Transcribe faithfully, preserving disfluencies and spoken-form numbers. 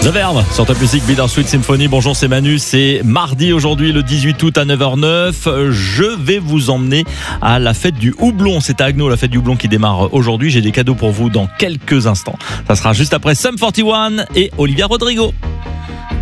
The Verve sur Top Music Bittersweet Symphony. Bonjour, c'est Manu. C'est mardi aujourd'hui, le dix-huit août à neuf heures neuf. Je vais vous emmener à la fête du houblon. C'est à Agno, la fête du houblon qui démarre aujourd'hui. J'ai des cadeaux pour vous dans quelques instants. Ça sera juste après Sum forty-one et Olivia Rodrigo.